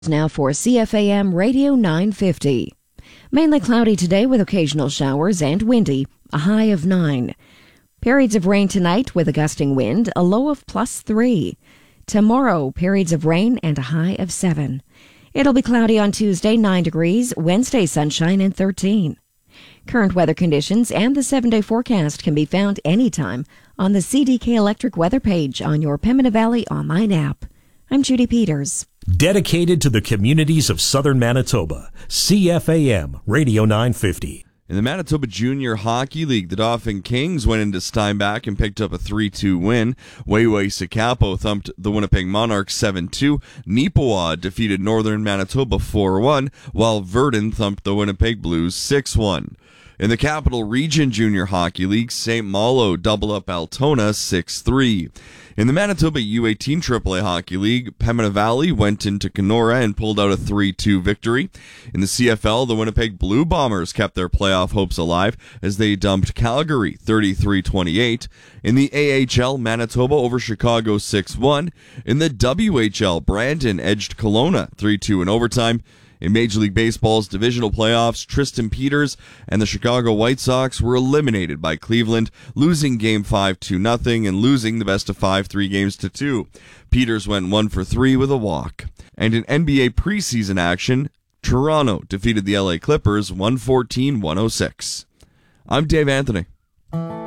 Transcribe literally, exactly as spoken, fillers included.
Now for C F A M Radio nine fifty. Mainly cloudy today with occasional showers and windy, a high of nine. Periods of rain tonight with a gusting wind, a low of plus three. Tomorrow, periods of rain and a high of seven. It'll be cloudy on Tuesday, nine degrees, Wednesday sunshine and thirteen. Current weather conditions and the seven-day forecast can be found anytime on the C D K Electric weather page on your Pembina Valley online app. I'm Judy Peters. Dedicated to the communities of southern Manitoba, C F A M Radio nine fifty. In the Manitoba Junior Hockey League, the Dauphin Kings went into Steinbach and picked up a three two win. Wayway Sikapo thumped the Winnipeg Monarchs seven two. Neepawa defeated Northern Manitoba four one, while Verdun thumped the Winnipeg Blues six one. In the Capital Region Junior Hockey League, Saint Malo doubled up Altona six three. In the Manitoba U eighteen triple A Hockey League, Pembina Valley went into Kenora and pulled out a three two victory. In the C F L, the Winnipeg Blue Bombers kept their playoff hopes alive as they dumped Calgary thirty-three twenty-eight. In the A H L, Manitoba over Chicago six one. In the W H L, Brandon edged Kelowna three two in overtime. In Major League Baseball's divisional playoffs, Tristan Peters and the Chicago White Sox were eliminated by Cleveland, losing Game five two nothing and losing the best of five three games to two. Peters went one for three with a walk. And in N B A preseason action, Toronto defeated the L A Clippers one fourteen to one oh six. I'm Dave Anthony.